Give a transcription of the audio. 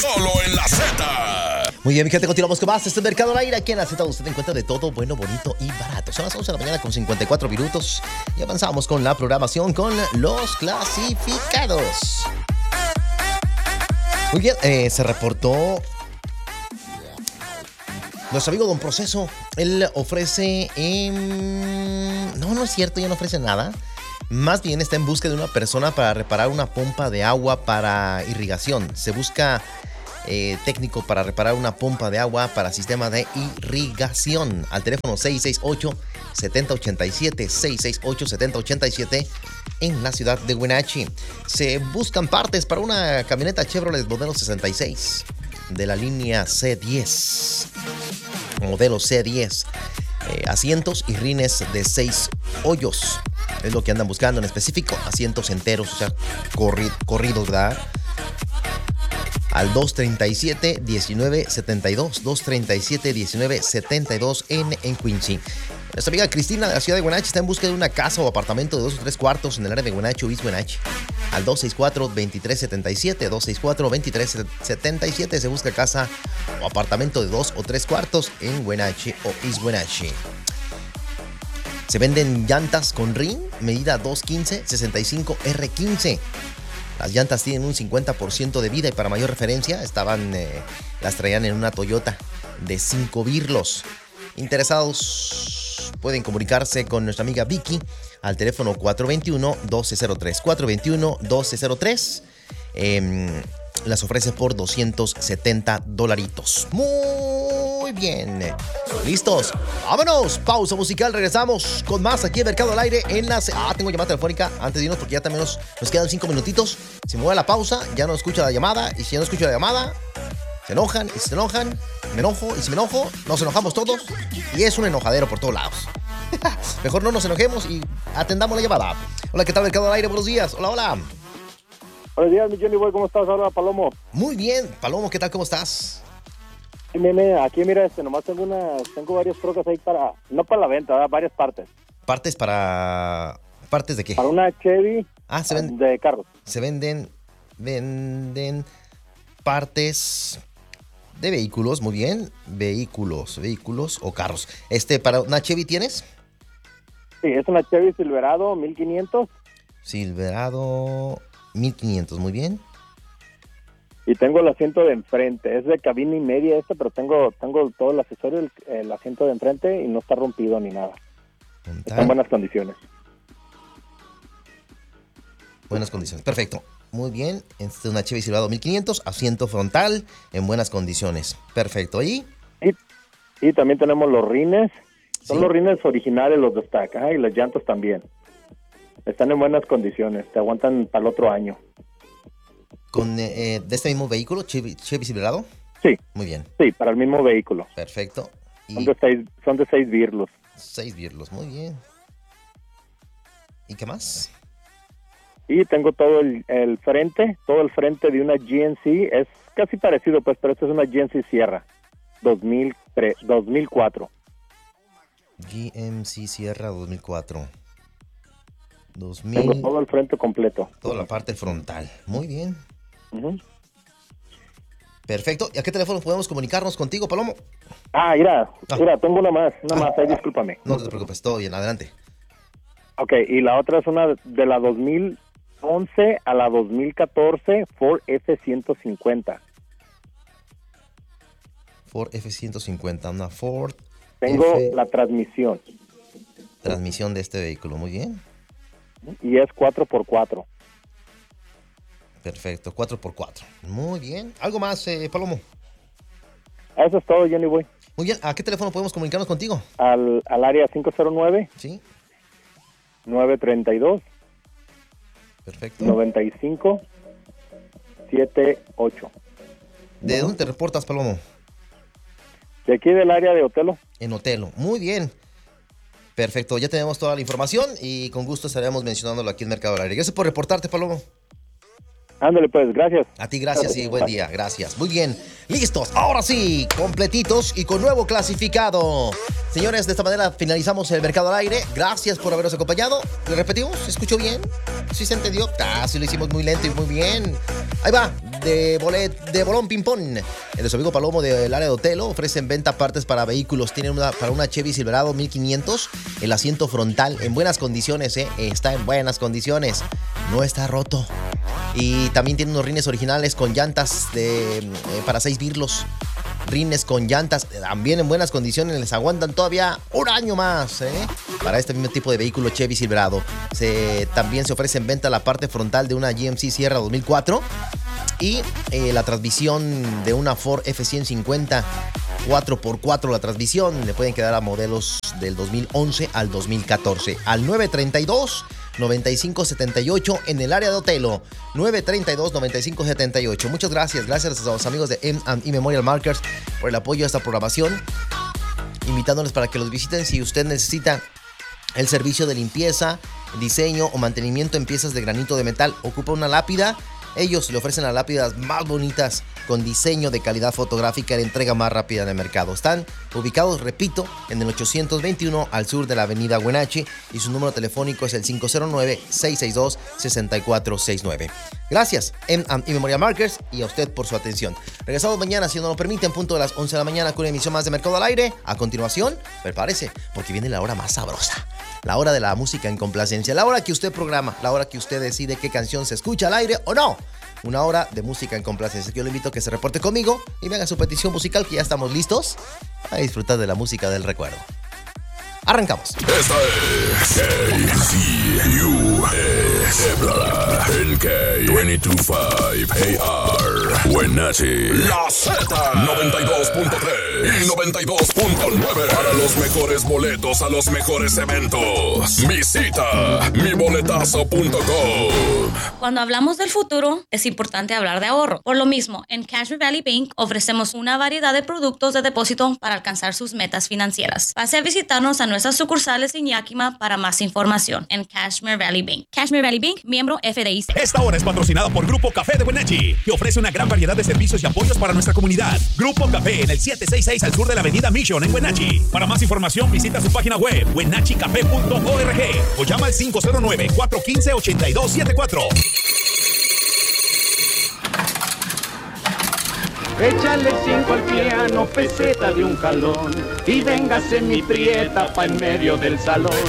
Solo en la Z. Muy bien, mi gente, continuamos con más. Este es Mercado al Aire. Aquí en la Z usted encuentra de todo bueno, bonito y barato. Son las 11 de la mañana con 54 minutos. Y avanzamos con la programación con los clasificados. Muy bien, se reportó nuestro amigo Don Proceso. Él ofrece... No es cierto, ya no ofrece nada. Más bien está en busca de una persona para reparar una pompa de agua para irrigación. Se busca técnico para reparar una pompa de agua para sistema de irrigación. Al teléfono 668-7087, 668-7087 en la ciudad de Wenatchee. Se buscan partes para una camioneta Chevrolet modelo 66 de la línea C10. Modelo C10. Asientos y rines de 6 hoyos. Es lo que andan buscando en específico. Asientos enteros, o sea, corridos, ¿verdad? Al 237-1972. 237-1972 en Quincy. Nuestra amiga Cristina de la ciudad de Wenatchee está en busca de una casa o apartamento de 2 o 3 cuartos en el área de Wenatchee o East Wenatchee. Al 264-2377. 264-2377 se busca casa o apartamento de 2 o 3 cuartos en Wenatchee o East Wenatchee. Se venden llantas con ring, medida 215, 65 R15. Las llantas tienen un 50% de vida y para mayor referencia las traían en una Toyota de 5 birlos. Interesados pueden comunicarse con nuestra amiga Vicky al teléfono 421-1203. 421-1203. Las ofrece por $270. Muy bien. ¿Listos? ¡Vámonos! Pausa musical. Regresamos con más aquí en Mercado al Aire. Tengo llamada telefónica antes de irnos porque ya también nos quedan 5 minutitos. Si me voy a la pausa, ya no escucho la llamada. Y si ya no escucho la llamada, se enojan. Y si se enojan, me enojo. Y si me enojo, nos enojamos todos. Y es un enojadero por todos lados. Mejor no nos enojemos y atendamos la llamada. Hola, ¿qué tal, Mercado al Aire? Buenos días. Hola, hola. Buenos días, mi Johnny Boy. ¿Cómo estás? Hola, Palomo. Muy bien. Palomo, ¿qué tal? ¿Cómo estás? Aquí mira, nomás tengo varias trocas ahí no para la venta, ¿verdad? Varias partes. ¿Partes de qué? Para una Chevy de carros. Se venden partes de vehículos, muy bien. Vehículos o carros. ¿Para una Chevy tienes? Sí, es una Chevy Silverado 1500. Silverado 1500, muy bien. Y tengo el asiento de enfrente, es de cabina y media pero tengo todo el accesorio, el asiento de enfrente y no está rompido ni nada. Está en buenas condiciones. Buenas condiciones, perfecto. Muy bien, es una Chevy Silverado 1500, asiento frontal en buenas condiciones. Perfecto, ¿y? Y también tenemos los rines, son ¿sí? Los rines originales, los de Stack, y las llantas también. Están en buenas condiciones, te aguantan para el otro año. ¿De este mismo vehículo, Chevy Silverado? Sí. Muy bien. Sí, para el mismo vehículo. Perfecto. Son de 6 birlos. 6 birlos, muy bien. ¿Y qué más? Y tengo todo el frente de una GMC, es casi parecido, pues, pero esta es una GMC Sierra 2004. GMC Sierra 2004. Tengo todo el frente completo. Toda la parte frontal. Muy bien. Uh-huh. Perfecto. ¿Y a qué teléfono podemos comunicarnos contigo, Palomo? Mira, tengo una más, discúlpame. No te preocupes, todo bien, adelante. Ok, y la otra es una de la 2011 a la 2014 Ford F-150. Ford F-150, una Ford. Tengo la transmisión. Transmisión de este vehículo, muy bien. Y es 4x4. Perfecto, 4x4. Muy bien. ¿Algo más, Palomo? Eso es todo, Johnny Boy. Muy bien. ¿A qué teléfono podemos comunicarnos contigo? Al área 509. Sí. 932. Perfecto. 9578. ¿De dónde te reportas, Palomo? De aquí del área de Otelo. En Otelo. Muy bien. Perfecto, ya tenemos toda la información y con gusto estaremos mencionándolo aquí en Mercado al Aire. Gracias por reportarte, Palomo. Ándale pues, gracias. A ti gracias y buen día, gracias. Muy bien, listos, ahora sí, completitos y con nuevo clasificado. Señores, de esta manera finalizamos el Mercado al Aire. Gracias por habernos acompañado. ¿Le repetimos? ¿Se escuchó bien? ¿Sí se entendió? Sí lo hicimos muy lento y muy bien. Ahí va, de Bolón Ping-Pong. El su amigo Palomo del área de Otelo ofrecen venta partes para vehículos. Tienen para una Chevy Silverado 1500. El asiento frontal en buenas condiciones, está en buenas condiciones. No está roto. Y también tiene unos rines originales con llantas para 6 birlos. Rines con llantas también en buenas condiciones. Les aguantan todavía un año más, para este mismo tipo de vehículo Chevy Silverado. También se ofrece en venta la parte frontal de una GMC Sierra 2004 y la transmisión de una Ford F-150 4x4. La transmisión le pueden quedar a modelos del 2011 al 2014 al 932-9578 en el área de Otelo. 932-9578. Muchas gracias. Gracias a los amigos de M&E Memorial Markers por el apoyo a esta programación. Invitándoles para que los visiten si usted necesita el servicio de limpieza, diseño o mantenimiento en piezas de granito de metal. Ocupa una lápida. Ellos le ofrecen las lápidas más bonitas con diseño de calidad fotográfica y la entrega más rápida en el mercado. Están ubicados, repito, en el 821 al sur de la avenida Wenatchee y su número telefónico es el 509-662-6469. Gracias, M&E Memorial Markers, y a usted por su atención. Regresamos mañana, si no lo permite, en punto de las 11 de la mañana con una emisión más de Mercado al Aire. A continuación, prepárese, porque viene la hora más sabrosa. La hora de la música en complacencia, la hora que usted programa, la hora que usted decide qué canción se escucha al aire o no. Una hora de música en complacencia. Yo le invito a que se reporte conmigo y me haga su petición musical, que ya estamos listos a disfrutar de la música del recuerdo. Arrancamos. Esta es KCUS, el K225 AR, Wenatchee, la Z 92.3 y 92.9. Para los mejores boletos a los mejores eventos, visita miboletazo.com. Cuando hablamos del futuro, es importante hablar de ahorro. Por lo mismo, en Cashmere Valley Bank ofrecemos una variedad de productos de depósito para alcanzar sus metas financieras. Pase a visitarnos a nuestras sucursales en Yakima para más información en Cashmere Valley Bank. Cashmere Valley Bank, miembro FDIC. Esta hora es patrocinada por Grupo Café de Wenatchee, que ofrece una gran variedad de servicios y apoyos para nuestra comunidad. Grupo Café en el 766 al sur de la avenida Mission en Wenatchee. Para más información visita su página web wenatcheecafé.org o llama al 509-415-8274. Échale 5 al piano, peseta de un jalón, y véngase mi prieta pa' en medio del salón.